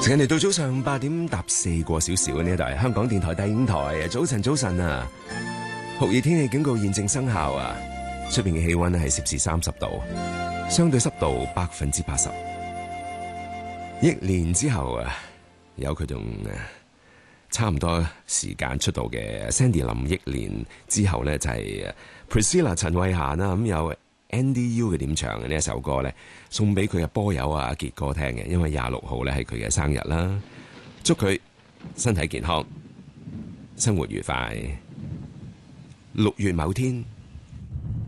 時間嚟到早上8點搭4個少少，呢度係香港電台第5台。早晨，早晨啊！酷熱天氣警告現正生效啊！出邊嘅氣溫係攝氏30度，相對濕度80%。1年之後啊，有佢仲差唔多時間出道嘅 Sandy 林憶蓮之後呢，就係 Priscilla 陳慧嫻啦，咁有 Andy U 嘅點唱嘅呢一首歌呢，送俾佢嘅波友啊阿傑哥聽嘅，因為26號呢係佢嘅生日啦，祝佢身體健康，生活愉快。6月某天，